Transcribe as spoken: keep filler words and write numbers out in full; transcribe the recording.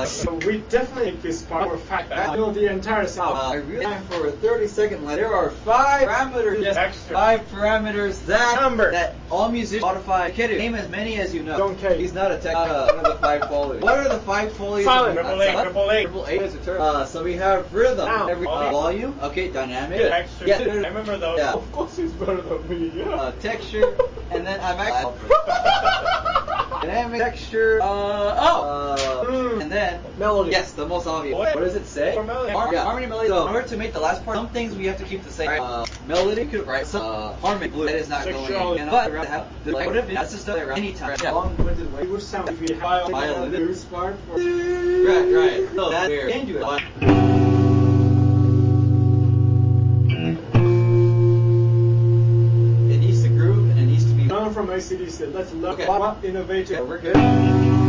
So we definitely make this part more fact. I know the entire song. Uh, I realize for a thirty second line, there are five parameters. Yes, extra. Five parameters that Number. that all musicians modify. Kid, name as many as you know. Don't care. He's not a tech. Uh, one of the five qualities. What are the five qualities? Silent. Of, Triple A, triple A. Triple A is a term. Uh, so we have rhythm. Sound. Every uh, volume. Okay, dynamic. Good. Extra. Yeah. I remember those. Yeah. Of course he's better than me. Yeah. Uh, texture, and then I'm actually dynamic texture. Uh, oh, uh, Mm. and then Melody. Yes, the most obvious. What? What does it say? Or melody. Har- yeah, harmony, melody. So in order to make the last part, some things we have to keep the same. Right? Uh, melody, could write. Some, uh, harmony, blue. That is not going Sexuality. in. But have the, like, what if that's just done around any time? Yeah. Long-winded way. It would sound if we had Violin. the loose part. For Right, right. No, that's where can do it. It needs to groove and it needs to be. None from A C D said, let's look Okay. at what innovative. Yeah, we're good.